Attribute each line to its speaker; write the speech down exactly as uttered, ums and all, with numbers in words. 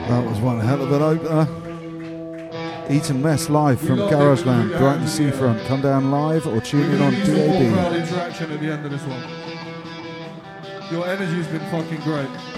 Speaker 1: That was one hell of an opener. Eton Mess live from Garageland, Brighton Seafront. Come down live or tune in on D A B.
Speaker 2: Crowd interaction at the end of this one. Your energy's been fucking great.